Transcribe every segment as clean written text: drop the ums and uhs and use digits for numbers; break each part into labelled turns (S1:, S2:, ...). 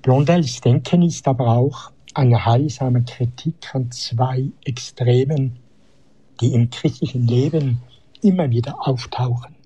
S1: Blondels Denken ist aber auch eine heilsame Kritik an zwei Extremen, die im christlichen Leben immer wieder auftauchen.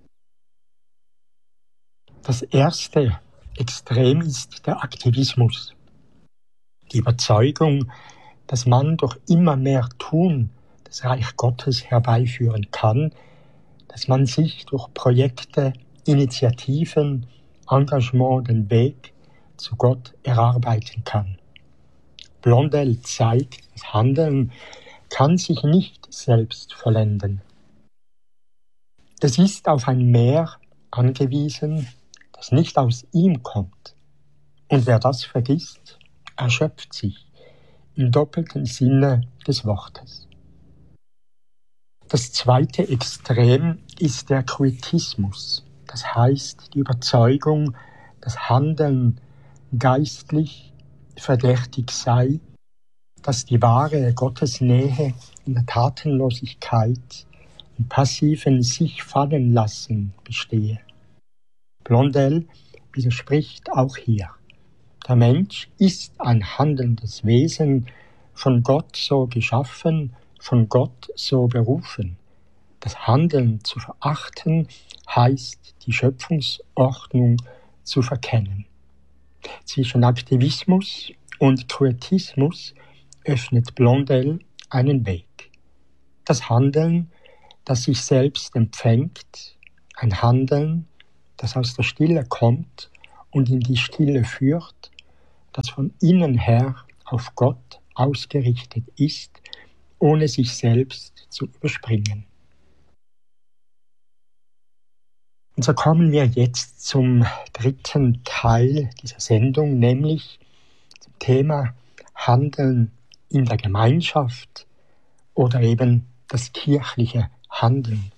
S1: Das erste Extrem ist der Aktivismus. Die Überzeugung, dass man durch immer mehr Tun das Reich Gottes herbeiführen kann, dass man sich durch Projekte, Initiativen, Engagement den Weg zu Gott erarbeiten kann. Blondel zeigt, das Handeln kann sich nicht selbst vollenden. Es ist auf ein Mehr angewiesen, das nicht aus ihm kommt. Und wer das vergisst, erschöpft sich im doppelten Sinne des Wortes. Das zweite Extrem ist der Quietismus, das heißt die Überzeugung, dass Handeln geistlich verdächtig sei, dass die wahre Gottesnähe in der Tatenlosigkeit, im passiven Sich-Fallen-Lassen bestehe. Blondel widerspricht auch hier. Der Mensch ist ein handelndes Wesen, von Gott so geschaffen, von Gott so berufen. Das Handeln zu verachten, heißt die Schöpfungsordnung zu verkennen. Zwischen Aktivismus und Quietismus öffnet Blondel einen Weg. Das Handeln, das sich selbst empfängt, ein Handeln, das aus der Stille kommt und in die Stille führt, das von innen her auf Gott ausgerichtet ist, ohne sich selbst zu überspringen. Und so kommen wir jetzt zum dritten Teil dieser Sendung, nämlich zum Thema Handeln in der Gemeinschaft oder eben das kirchliche Handeln.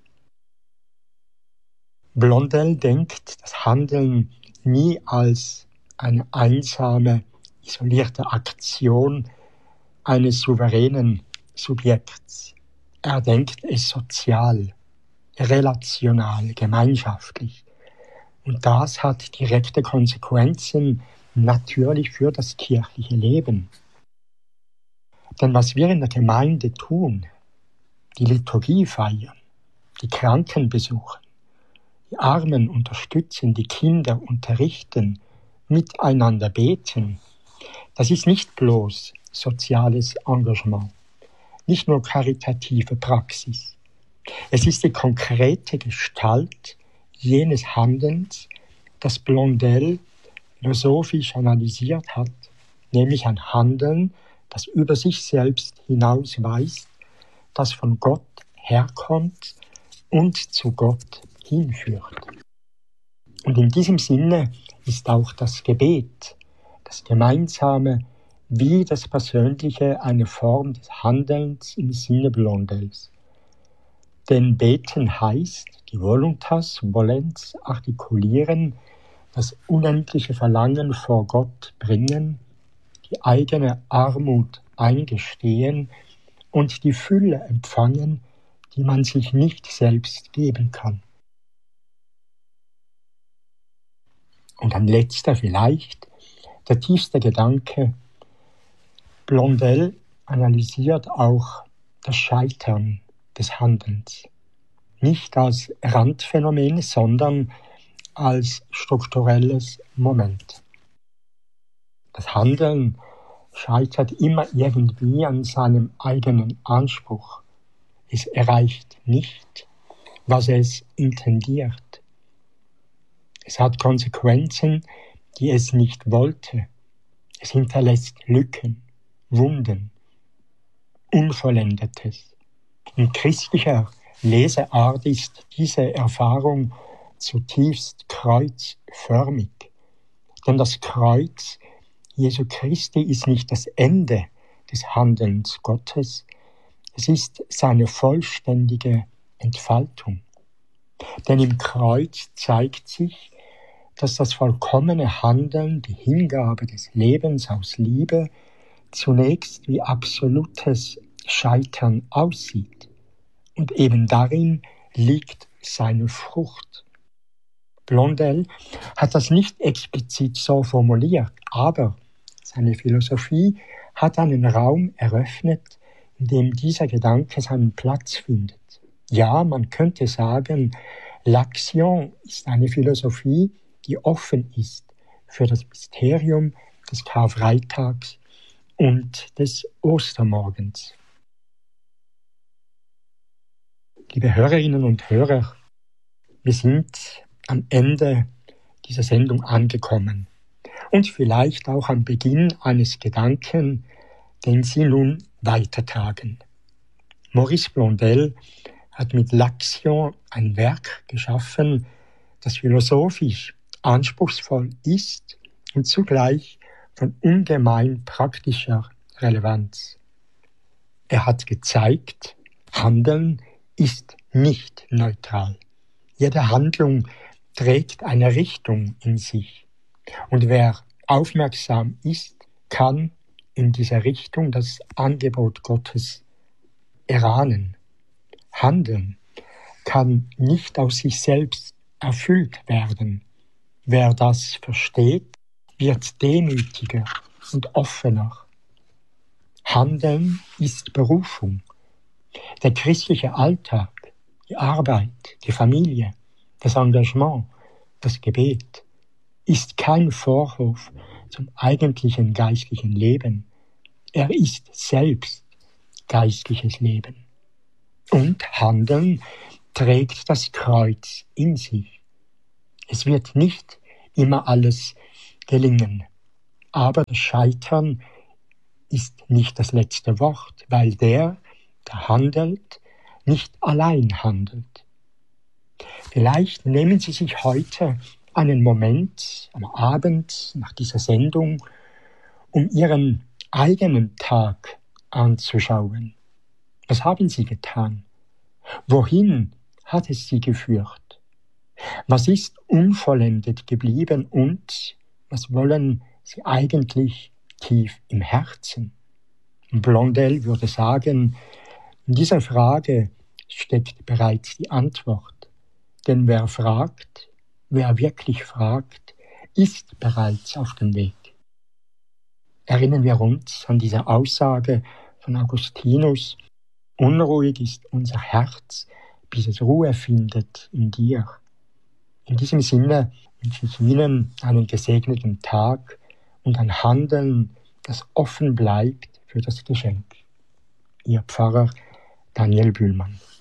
S1: Blondel denkt das Handeln nie als eine einsame, isolierte Aktion eines souveränen Subjekts. Er denkt es sozial, relational, gemeinschaftlich. Und das hat direkte Konsequenzen natürlich für das kirchliche Leben. Denn was wir in der Gemeinde tun, die Liturgie feiern, die Kranken besuchen, die Armen unterstützen, die Kinder unterrichten, miteinander beten, das ist nicht bloß soziales Engagement, nicht nur karitative Praxis. Es ist die konkrete Gestalt jenes Handelns, das Blondel philosophisch analysiert hat, nämlich ein Handeln, das über sich selbst hinausweist, das von Gott herkommt und zu Gott hinführt. Und in diesem Sinne ist auch das Gebet, das Gemeinsame wie das Persönliche, eine Form des Handelns im Sinne Blondels. Denn beten heißt, die Voluntas, Volens artikulieren, das unendliche Verlangen vor Gott bringen, die eigene Armut eingestehen und die Fülle empfangen, die man sich nicht selbst geben kann. Und ein letzter vielleicht, der tiefste Gedanke, Blondel analysiert auch das Scheitern des Handelns. Nicht als Randphänomen, sondern als strukturelles Moment. Das Handeln scheitert immer irgendwie an seinem eigenen Anspruch. Es erreicht nicht, was es intendiert. Es hat Konsequenzen, die es nicht wollte. Es hinterlässt Lücken, Wunden, Unvollendetes. In christlicher Leseart ist diese Erfahrung zutiefst kreuzförmig. Denn das Kreuz Jesu Christi ist nicht das Ende des Handelns Gottes, es ist seine vollständige Entfaltung. Denn im Kreuz zeigt sich, dass das vollkommene Handeln, die Hingabe des Lebens aus Liebe, zunächst wie absolutes Scheitern aussieht. Und eben darin liegt seine Frucht. Blondel hat das nicht explizit so formuliert, aber seine Philosophie hat einen Raum eröffnet, in dem dieser Gedanke seinen Platz findet. Ja, man könnte sagen, L'Action ist eine Philosophie, die offen ist für das Mysterium des Karfreitags und des Ostermorgens. Liebe Hörerinnen und Hörer, wir sind am Ende dieser Sendung angekommen und vielleicht auch am Beginn eines Gedanken, den Sie nun weitertragen. Maurice Blondel hat mit L'Action ein Werk geschaffen, das philosophisch anspruchsvoll ist und zugleich von ungemein praktischer Relevanz. Er hat gezeigt, Handeln ist nicht neutral. Jede Handlung trägt eine Richtung in sich. Und wer aufmerksam ist, kann in dieser Richtung das Angebot Gottes erahnen. Handeln kann nicht aus sich selbst erfüllt werden. Wer das versteht, wird demütiger und offener. Handeln ist Berufung. Der christliche Alltag, die Arbeit, die Familie, das Engagement, das Gebet ist kein Vorhof zum eigentlichen geistlichen Leben. Er ist selbst geistliches Leben. Und Handeln trägt das Kreuz in sich. Es wird nicht immer alles gelingen, aber das Scheitern ist nicht das letzte Wort, weil der handelt, nicht allein handelt. Vielleicht nehmen Sie sich heute einen Moment am Abend nach dieser Sendung, um Ihren eigenen Tag anzuschauen. Was haben Sie getan? Wohin hat es Sie geführt? Was ist unvollendet geblieben und was wollen Sie eigentlich tief im Herzen? Blondel würde sagen, in dieser Frage steckt bereits die Antwort. Denn wer fragt, wer wirklich fragt, ist bereits auf dem Weg. Erinnern wir uns an diese Aussage von Augustinus: Unruhig ist unser Herz, bis es Ruhe findet in dir. In diesem Sinne wünsche ich Ihnen einen gesegneten Tag und ein Handeln, das offen bleibt für das Geschenk. Ihr Pfarrer Daniel Bühlmann.